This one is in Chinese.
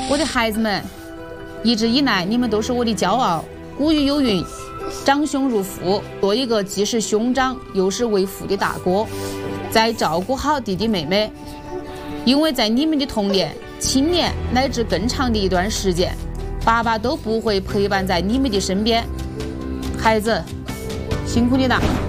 我的孩子们，一直以来你们都是我的骄傲。古语有云：长兄如父，做一个既是兄长又是为父的大哥，再照顾好弟弟妹妹。因为在你们的童年、青年乃至更长的一段时间，爸爸都不会陪伴在你们的身边。孩子，辛苦你了。